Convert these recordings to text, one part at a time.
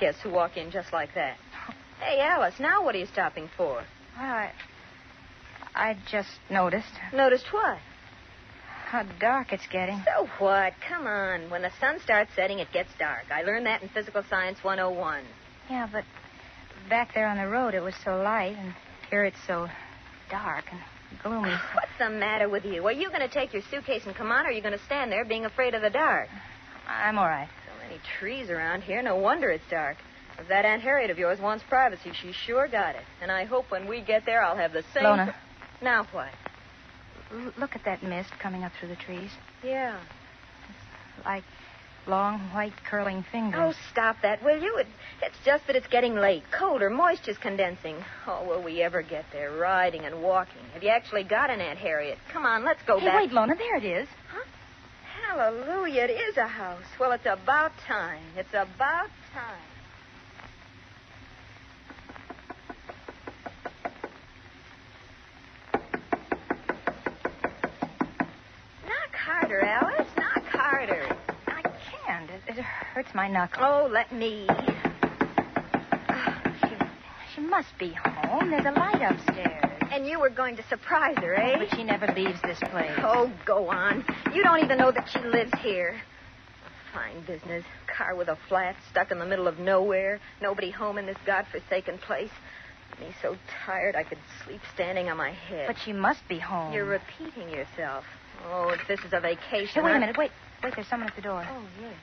guests who walk in just like that. Hey, Alice, now what are you stopping for? Well, I just noticed Noticed what? how dark it's getting. So what? Come on. When the sun starts setting, it gets dark. I learned that in Physical Science 101. Yeah, but back there on the road it was so light, and here it's so dark and gloomy. What's the matter with you? Are you going to take your suitcase and come on, or are you going to stand there being afraid of the dark? I'm all right. So many trees around here. No wonder it's dark. If that Aunt Harriet of yours wants privacy, she sure got it. And I hope when we get there, I'll have the same... Lona. Now what? Look at that mist coming up through the trees. Yeah. Like long, white, curling fingers. Oh, stop that, will you? It's just that it's getting late. Colder. Moisture's condensing. Oh, will we ever get there, riding and walking? Have you actually got an Aunt Harriet? Come on, let's go Hey, back. wait, Lona, there it is. Huh? Hallelujah, it is a house. Well, it's about time. It's about time. Knock harder, Alice. Knock harder. I can't. It hurts my knuckle. Oh, let me. She must be home. There's a light upstairs. And you were going to surprise her, eh? But she never leaves this place. Oh, go on. You don't even know that she lives here. Fine business. Car with a flat, stuck in the middle of nowhere. Nobody home in this godforsaken place. Me so tired I could sleep standing on my head. But she must be home. You're repeating yourself. Oh, if this is a vacation... Hey, wait a minute. Wait, there's someone at the door. Oh, yes.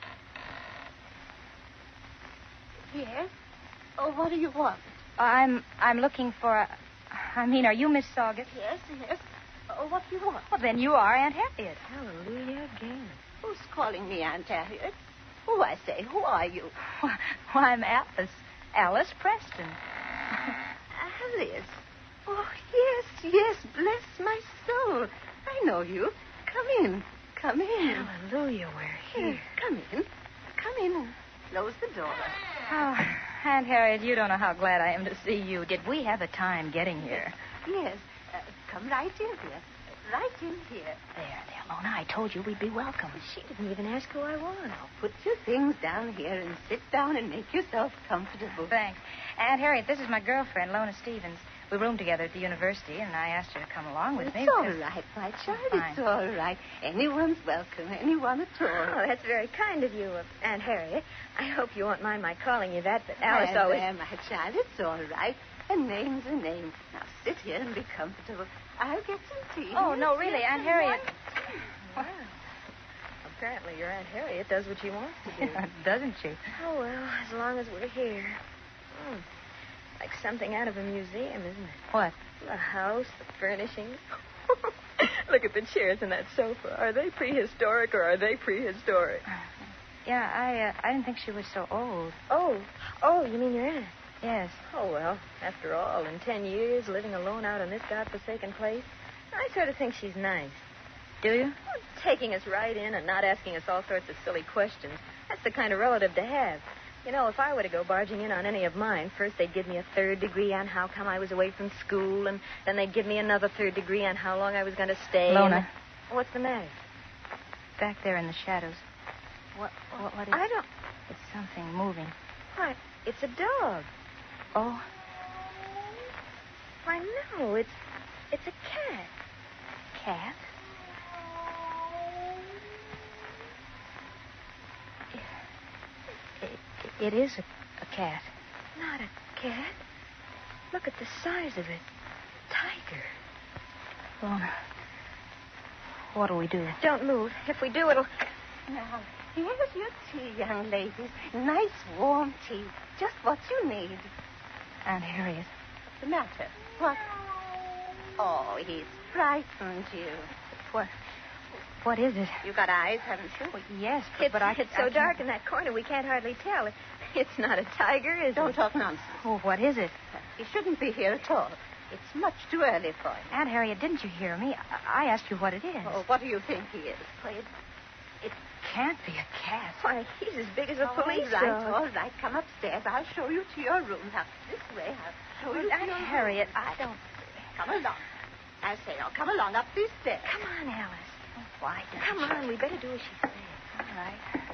Yes? Oh, what do you want? I'm looking for are you Miss Saugus? Yes, yes. Oh, what do you want? Well, then you are Aunt Harriet. Hallelujah again. Who's calling me Aunt Harriet? Oh, I say, who are you? Well, I'm Alice Preston. Alice. Oh, yes, bless my soul. I know you. Come in. Hallelujah, we're here. Come in and close the door. Oh, Aunt Harriet, you don't know how glad I am to see you. Did we have a time getting here? Yes. Come right in here. Right in here. There, Lona. I told you we'd be welcome. She didn't even ask who I was. Now, put your things down here and sit down and make yourself comfortable. Thanks. Aunt Harriet, this is my girlfriend, Lona Stevens. We room together at the university, and I asked her to come along with me. It's all right, my child. Fine. It's all right. Anyone's welcome. Anyone at all. Oh, that's very kind of you, Aunt Harriet. I hope you won't mind my calling you that, but Alice always... There, my child. It's all right. A name's a name. Now, sit here and be comfortable. I'll get some tea. Oh, no, really, Yes, Aunt Harriet. Well, apparently your Aunt Harriet does what she wants to do. Doesn't she? Oh, well, as long as we're here. Oh, like something out of a museum, isn't it? What? The house, the furnishings. Look at the chairs and that sofa. Are they prehistoric or are they prehistoric? Yeah, I didn't think she was so old. Oh, you mean your aunt? Yes. Oh, well, after all, in 10 years, living alone out in this godforsaken place, I sort of think she's nice. Do you? Well, taking us right in and not asking us all sorts of silly questions. That's the kind of relative to have. You know, if I were to go barging in on any of mine, first they'd give me a third degree on how come I was away from school, and then they'd give me another third degree on how long I was going to stay. Lona. What's the matter? Back there in the shadows. What is... I don't... It's something moving. Why, it's a dog. Oh? Why, no, it's a cat. Cat? It is a cat. Not a cat. Look at the size of it. Tiger. Lona, what'll we do? Don't move. If we do, it'll... Now, here's your tea, young ladies. Nice, warm tea. Just what you need. Aunt Harriet. What's the matter? What? Oh, he's frightened you. What is it? You got eyes, haven't you? Well, yes, It's so I dark in that corner we can't hardly tell. It's not a tiger, is Don't it? talk nonsense. Oh, what is it? He shouldn't be here at all. It's much too early for him. Aunt Harriet, didn't you hear me? I asked you what it is. Oh, what do you think he is? Why, It can't be a cat. why, he's as big as a police dog. All right. Come upstairs. I'll show you to your room. Now, this way. I'll show you to Aunt your room. Harriet, I don't... Come along. I say, now, come along up these stairs. Come on, Alice. Why don't Come you? on, we better do as she says. All right.